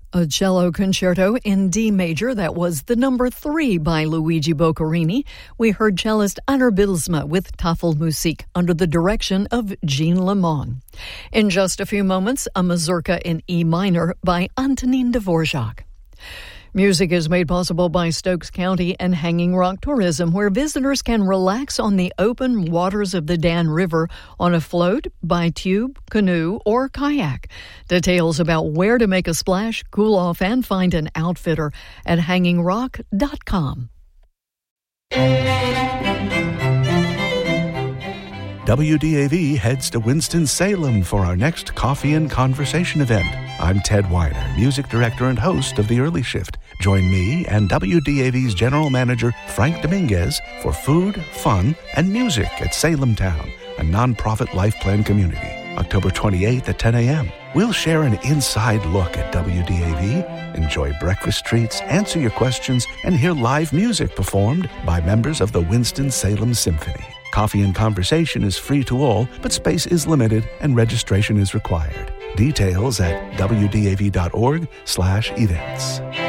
A cello concerto in D major that was the number 3 by Luigi Boccherini. We heard cellist Einar Bylsma with Tafelmusik under the direction of Jean Lemon. In just a few moments, a mazurka in E minor by Antonin Dvorak. Music is made possible by Stokes County and Hanging Rock Tourism, where visitors can relax on the open waters of the Dan River on a float, by tube, canoe, or kayak. Details about where to make a splash, cool off, and find an outfitter at hangingrock.com. WDAV heads to Winston-Salem for our next Coffee and Conversation event. I'm Ted Weiner, music director and host of The Early Shift. Join me and WDAV's general manager, Frank Dominguez, for food, fun, and music at Salem Town, a nonprofit life plan community. October 28th at 10 a.m. We'll share an inside look at WDAV, enjoy breakfast treats, answer your questions, and hear live music performed by members of the Winston-Salem Symphony. Coffee and Conversation is free to all, but space is limited and registration is required. Details at wdav.org/events.